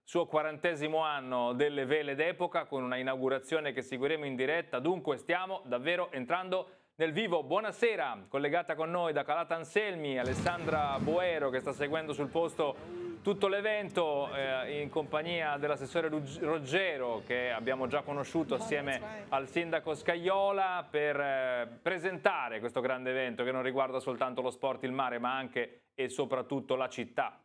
suo 40° anno delle vele d'epoca, con una inaugurazione che seguiremo in diretta. Dunque stiamo davvero entrando nel vivo. Buonasera, collegata con noi da Calattanselmi Alessandra Boero, che sta seguendo sul posto tutto l'evento in compagnia dell'assessore Roggero, che abbiamo già conosciuto assieme al sindaco Scajola, per presentare questo grande evento che non riguarda soltanto lo sport, il mare, ma anche e soprattutto la città.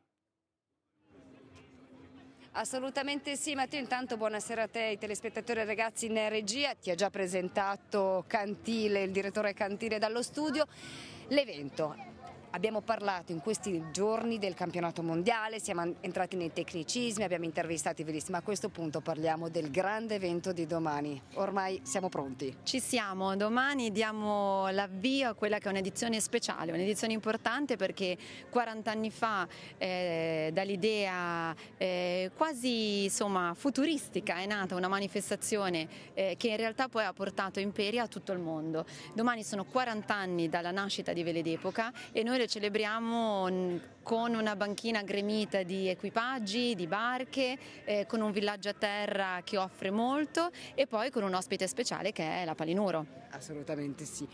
Assolutamente sì, Matteo. Intanto buonasera a te, ai telespettatori e ragazzi in regia. Ti ha già presentato Cantile, il direttore Cantile dallo studio. L'evento. Abbiamo parlato in questi giorni del campionato mondiale, siamo entrati nei tecnicismi, abbiamo intervistato i velisti, ma a questo punto parliamo del grande evento di domani. Ormai siamo pronti? Ci siamo, domani diamo l'avvio a quella che è un'edizione speciale, un'edizione importante perché 40 anni fa dall'idea quasi futuristica è nata una manifestazione che in realtà poi ha portato Imperia a tutto il mondo. Domani sono 40 anni dalla nascita di Vele d'Epoca e noi le celebriamo con una banchina gremita di equipaggi, di barche, con un villaggio a terra che offre molto e poi con un ospite speciale che è la Palinuro. Assolutamente sì.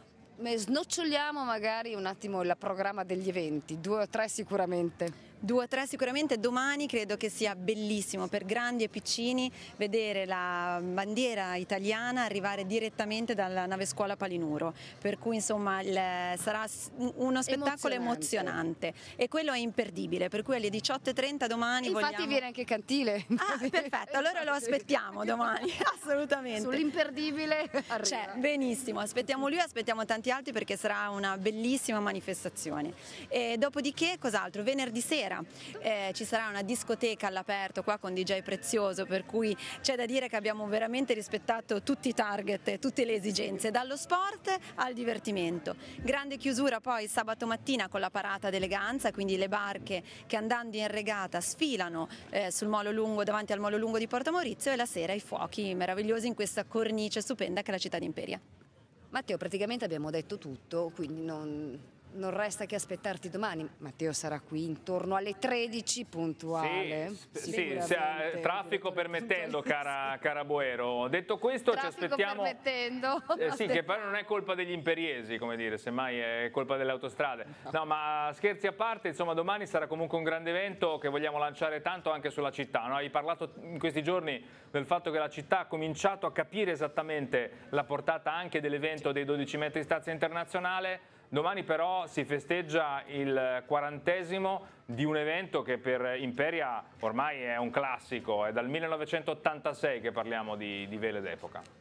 Snoccioliamo magari un attimo il programma degli eventi, 2 o 3 sicuramente. 2 o 3 sicuramente. Domani credo che sia bellissimo per grandi e piccini vedere la bandiera italiana arrivare direttamente dalla nave scuola Palinuro, per cui insomma sarà uno spettacolo emozionante e quello è imperdibile, per cui alle 18:30 domani infatti viene anche Cantile. Ah, perfetto, allora lo aspettiamo domani, assolutamente. Sull'imperdibile c'è, benissimo, aspettiamo lui, aspettiamo tanti altri perché sarà una bellissima manifestazione. E dopodiché cos'altro? Venerdì sera ci sarà una discoteca all'aperto qua con DJ Prezioso, per cui c'è da dire che abbiamo veramente rispettato tutti i target e tutte le esigenze, dallo sport al divertimento. Grande chiusura poi sabato mattina con la parata d'eleganza, quindi le barche che andando in regata sfilano sul Molo Lungo, davanti al Molo Lungo di Porto Maurizio, e la sera i fuochi meravigliosi in questa cornice stupenda che è la città di Imperia. Matteo, praticamente abbiamo detto tutto, quindi non resta che aspettarti domani. Matteo sarà qui intorno alle 13 puntuale. Sì, traffico permettendo, cara Boero. Detto questo, traffico ci aspettiamo. Permettendo. Sì, che poi non è colpa degli imperiesi, come dire, semmai è colpa delle autostrade. No, ma scherzi a parte, insomma, domani sarà comunque un grande evento che vogliamo lanciare tanto anche sulla città, no? Hai parlato in questi giorni del fatto che la città ha cominciato a capire esattamente la portata anche dell'evento dei 12 metri stazza internazionale. Domani però si festeggia il 40° di un evento che per Imperia ormai è un classico, è dal 1986 che parliamo di vele d'epoca.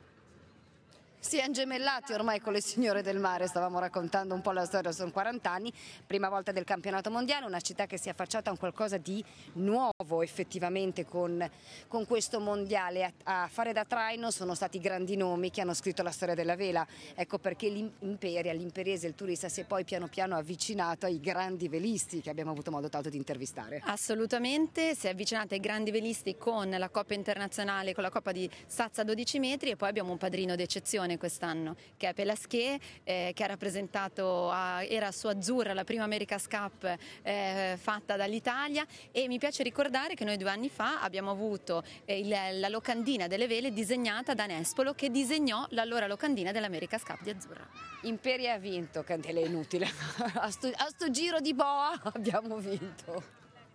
Si è gemellati ormai con le signore del mare, stavamo raccontando un po' la storia, sono 40 anni, prima volta del campionato mondiale, una città che si è affacciata a un qualcosa di nuovo effettivamente con questo mondiale. A fare da traino sono stati grandi nomi che hanno scritto la storia della vela, ecco perché l'imperiese, il turista si è poi piano piano avvicinato ai grandi velisti che abbiamo avuto modo tanto di intervistare. Assolutamente, si è avvicinata ai grandi velisti con la Coppa internazionale, con la Coppa di Stazza 12 metri e poi abbiamo un padrino d'eccezione quest'anno che è Pelasché, che ha rappresentato, era su Azzurra la prima America's Cup fatta dall'Italia, e mi piace ricordare che noi 2 anni fa abbiamo avuto la locandina delle vele disegnata da Nespolo, che disegnò l'allora locandina dell'America's Cup di Azzurra. Imperia ha vinto, Cantile, è inutile, a sto giro di boa abbiamo vinto.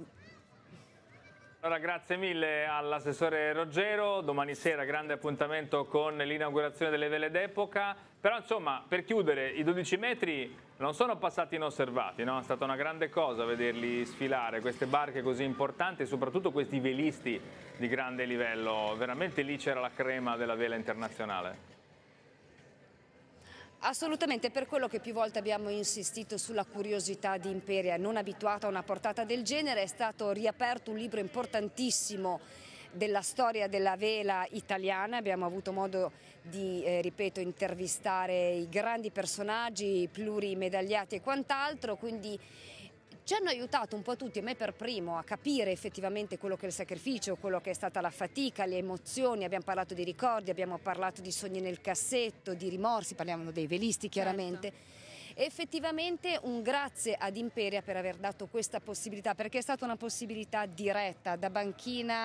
Allora, grazie mille all'assessore Roggero. Domani sera grande appuntamento con l'inaugurazione delle vele d'epoca, però insomma, per chiudere, i 12 metri non sono passati inosservati, no? È stata una grande cosa vederli sfilare, queste barche così importanti e soprattutto questi velisti di grande livello. Veramente lì c'era la crema della vela internazionale. Assolutamente, per quello che più volte abbiamo insistito sulla curiosità di Imperia, non abituata a una portata del genere. È stato riaperto un libro importantissimo della storia della vela italiana, abbiamo avuto modo di, ripeto, intervistare i grandi personaggi, i plurimedagliati e quant'altro, quindi ci hanno aiutato un po' tutti, a me per primo, a capire effettivamente quello che è il sacrificio, quello che è stata la fatica, le emozioni. Abbiamo parlato di ricordi, abbiamo parlato di sogni nel cassetto, di rimorsi, parliamo dei velisti chiaramente. Certo. Effettivamente un grazie ad Imperia per aver dato questa possibilità, perché è stata una possibilità diretta da banchina